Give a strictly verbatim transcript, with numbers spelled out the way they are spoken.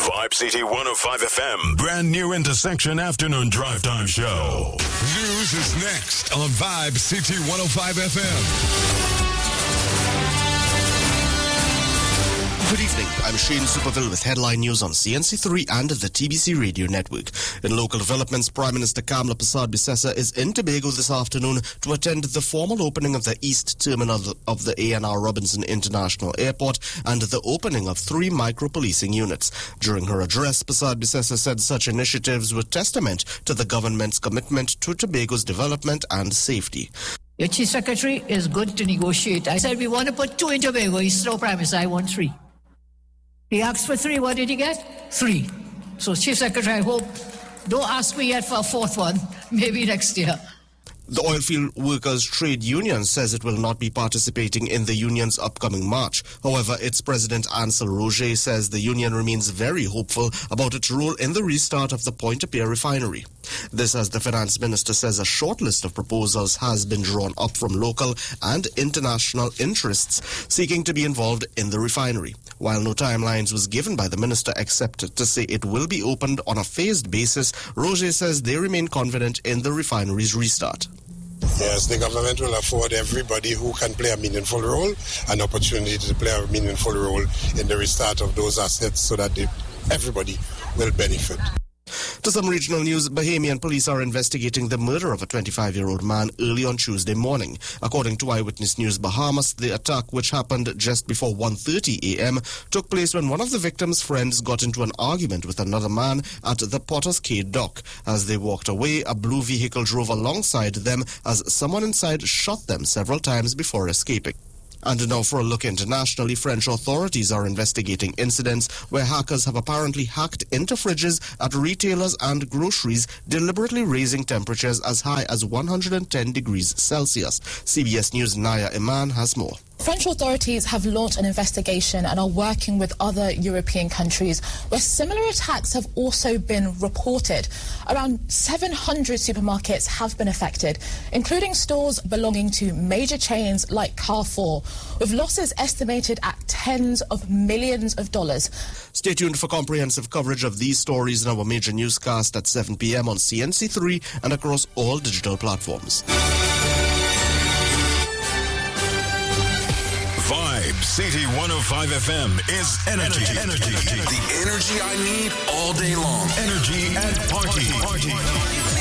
Vibe City one oh five F M, brand new intersection afternoon drive time show. News is next on Vibe City one oh five F M. Good evening. I'm Shane Superville with headline news on C N C three and the T B C Radio Network. In local developments, Prime Minister Kamla Persad-Bissessar is in Tobago this afternoon to attend the formal opening of the East Terminal of the A N R Robinson International Airport and the opening of three micro-policing units. During her address, Persad-Bissessar said such initiatives were testament to the government's commitment to Tobago's development and safety. Your Chief Secretary is good to negotiate. I said we want to put two in Tobago. He said, no, Prime Minister, I want three. He asked for three. What did he get? Three. So, Chief Secretary, I hope, don't ask me yet for a fourth one. Maybe next year. The Oilfield Workers Trade Union says it will not be participating in the union's upcoming march. However, its president Ansel Roger says the union remains very hopeful about its role in the restart of the Pointe-à-Pierre refinery. This as the finance minister says a short list of proposals has been drawn up from local and international interests seeking to be involved in the refinery. While no timelines was given by the minister except to say it will be opened on a phased basis, Roger says they remain confident in the refinery's restart. Yes, the government will afford everybody who can play a meaningful role an opportunity to play a meaningful role in the restart of those assets so that they, everybody will benefit. To some regional news, Bahamian police are investigating the murder of a twenty-five-year-old man early on Tuesday morning. According to Eyewitness News Bahamas, the attack, which happened just before one thirty a.m., took place when one of the victim's friends got into an argument with another man at the Potter's Cay dock. As they walked away, a blue vehicle drove alongside them as someone inside shot them several times before escaping. And now for a look internationally, French authorities are investigating incidents where hackers have apparently hacked into fridges at retailers and groceries, deliberately raising temperatures as high as one hundred ten degrees Celsius. C B S News' Naya Iman has more. French authorities have launched an investigation and are working with other European countries where similar attacks have also been reported. Around seven hundred supermarkets have been affected, including stores belonging to major chains like Carrefour, with losses estimated at tens of millions of dollars. Stay tuned for comprehensive coverage of these stories in our major newscast at seven p.m. on C N C three and across all digital platforms. Vibe City one oh five F M is energy. Energy. energy. The energy I need all day long. Energy and party. party.